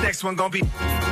next one gonna be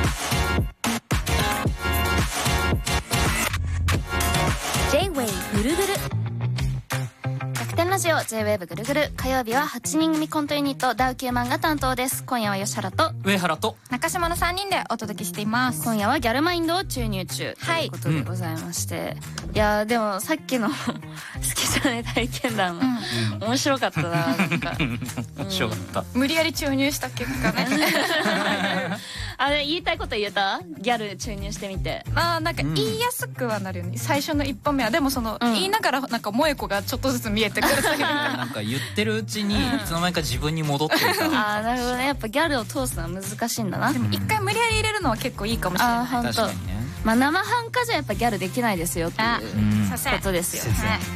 J-Way ぐるぐる逆転ラジオ J-Wave ぐるぐる、火曜日は8人組コントユニットダウ9万が担当です。今夜は吉原と上原と中島の3人でお届けしています。 今夜はギャルマインドを注入中ということでございまして、いやでもさっきの好きじゃない体験談、面白かったな。なんか面白かった、 無理やり注入した結果ねあれ言いたいこと言えた？ギャル注入してみて。 なんか言いやすくはなるよね、最初の一歩目は。でもその、言いながらなんか萌子がちょっとずつ見えてくるというかなんか言ってるうちにいつの間にか自分に戻ってるから。 あーなるほどね。やっぱギャルを通すのは難しいんだな。 でも一回無理やり入れるのは結構いいかもしれない。 本当。 確かにね。 まあ生半可じゃやっぱギャルできないですよっていうことですよ。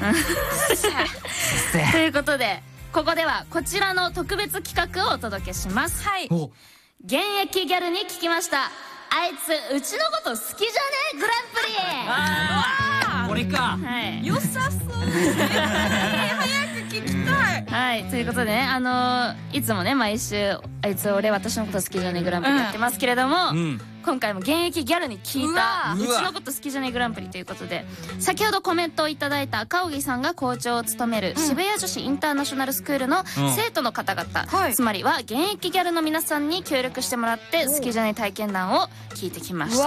ということでここではこちらの特別企画をお届けします。はい。現役ギャルに聞きました。あいつうちのこと好きじゃねえグランプリ。 これか。 はい。 良さそう。早く聞きたい。 はい、ということでね、いつもね毎週あいつ俺私のこと好きじゃねえグランプリやってますけれども、今回も現役ギャルに聞いたうちのこと好きじゃねえグランプリということで、先ほどコメントをいただいた赤荻さんが校長を務める渋谷女子インターナショナルスクールの生徒の方々、つまりは現役ギャルの皆さんに協力してもらって好きじゃねえ体験談を聞いてきました。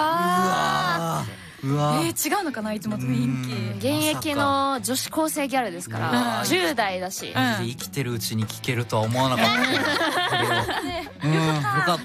うわ違うのかな、いつもと雰囲気。 現役の女子高生ギャルですから10代だし、 生きてるうちに聞けるとは思わなかったよ。よかった。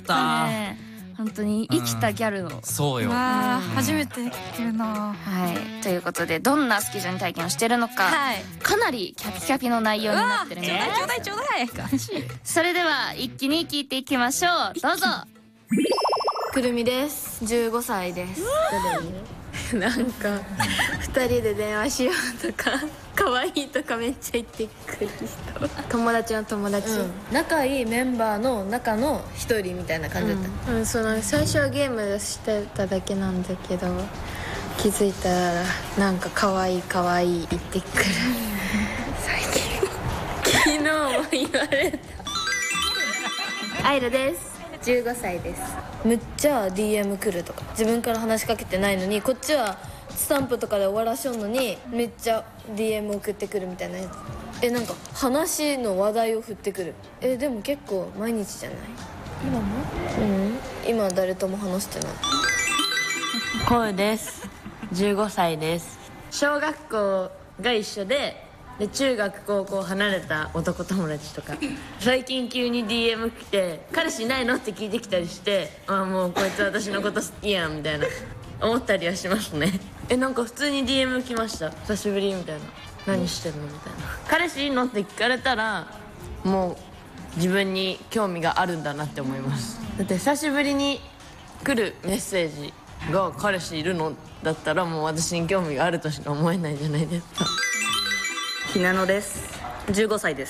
本当に生きたギャルの。 そうよ。 初めて聞けるな。 はい、ということでどんな好きじゃね体験をしてるのか、かなりキャピキャピの内容になってるみたいです。 ちょうだいちょうだい。 それでは一気に聞いていきましょう。どうぞ。 くるみです。15歳です。なんか2人で電話しようとか可愛いとかめっちゃ言ってくる人、友達の友達、仲いいメンバーの中の一人みたいな感じだった。そうなんか最初はゲームしてただけなんだけど、気づいたらなんか可愛い可愛い言ってくる最近昨日も言われた。アイラです。15歳です。むっちゃ DM 来るとか、自分から話しかけてないのにこっちはスタンプとかで終わらしょんのにめっちゃ DM 送ってくるみたいなやつ。なんか話の話題を振ってくる。でも結構毎日じゃない？今も？今は誰とも話してない。 声です。15歳です。小学校が一緒で中学高校離れた男友達とか最近急に DM 来て彼氏いないのって聞いてきたりして、もうこいつ私のこと好きやんみたいな思ったりはしますね。なんか普通に DM 来ました。久しぶりみたいな、何してんのみたいな。彼氏いんのって聞かれたらもう自分に興味があるんだなって思います。だって久しぶりに来るメッセージが彼氏いるのだったらもう私に興味があるとしか思えないじゃないですか。 ひなのです。15歳です。